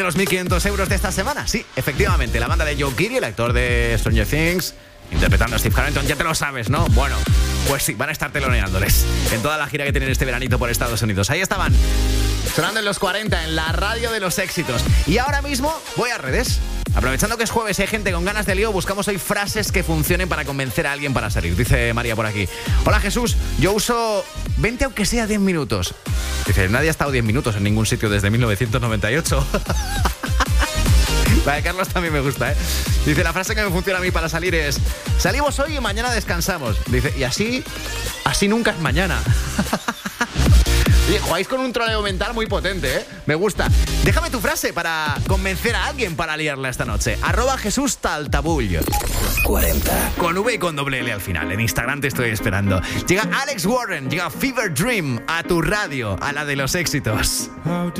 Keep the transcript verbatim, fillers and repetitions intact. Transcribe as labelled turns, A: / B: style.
A: Los mil quinientos euros de esta semana, sí, efectivamente, la banda de Joe Keery, el actor de Stranger Things, interpretando a Steve Harrington, ya te lo sabes, ¿no? Bueno, pues sí, van a estar teloneándoles en toda la gira que tienen este veranito por Estados Unidos. Ahí estaban, sonando en los cuarenta, en la radio de los éxitos. Y ahora mismo voy a redes. Aprovechando que es jueves y hay gente con ganas de lío, buscamos hoy frases que funcionen para convencer a alguien para salir. Dice María por aquí: hola Jesús, yo uso vente aunque sea diez minutos. Dice, nadie ha estado diez minutos en ningún sitio desde mil novecientos noventa y ocho. La de Carlos también me gusta, ¿eh? Dice, la frase que me funciona a mí para salir es: salimos hoy y mañana descansamos. Dice, y así, así nunca es mañana. Oye, jugáis con un troleo mental muy potente, ¿eh? Me gusta. Déjame tu frase para convencer a alguien para liarla esta noche. Arroba Jesús Taltabull. cuarenta. Con V y con doble L al final. En Instagram te estoy esperando. Llega Alex Warren, llega Fever Dream a tu radio, a la de los éxitos.